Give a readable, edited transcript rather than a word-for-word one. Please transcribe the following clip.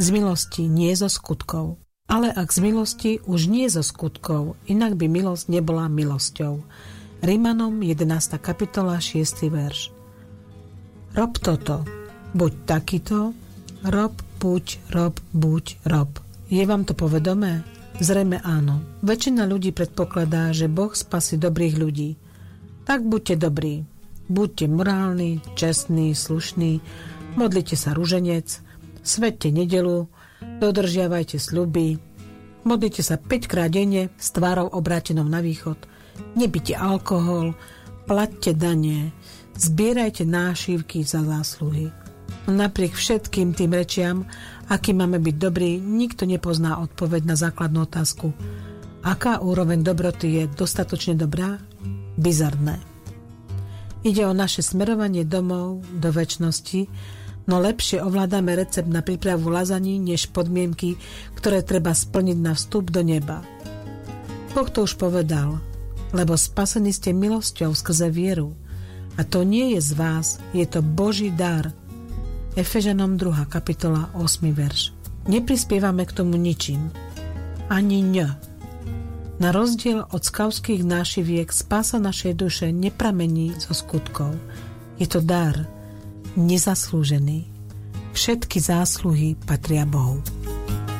Z milosti, nie zo skutkov. Ale ak z milosti, už nie zo skutkov, inak by milosť nebola milosťou. Rímanom 11. kapitola 6. verš. Rob toto, buď takýto, rob, buď, rob. Je vám to povedomé? Zrejme áno. Väčšina ľudí predpokladá, že Boh spasí dobrých ľudí. Tak buďte dobrí. Buďte morálni, čestní, slušní, modlite sa ruženec, sväťte nedeľu, dodržiavajte sľuby, modlite sa 5-krát denne s tvárou obrátenou na východ, nepite alkohol, plaťte dane, zbierajte nášivky za zásluhy. Napriek všetkým tým rečiam, aký máme byť dobrí, nikto nepozná odpoveď na základnú otázku. Aká úroveň dobroty je dostatočne dobrá? Bizarné. Ide o naše smerovanie domov do večnosti, no lepšie ovládame recept na prípravu lazaní než podmienky, ktoré treba splniť na vstup do neba. Boh to už povedal, lebo spasení ste milosťou skrze vieru. A to nie je z vás, je to Boží dar. Efežanom 2. kapitola 8. verš. Neprispievame k tomu ničím. Ani ň. Na rozdiel od skauských nášiviek spása našej duše nepramení zo skutkov. Je to dar, nezaslúžený. Všetky zásluhy patria Bohu.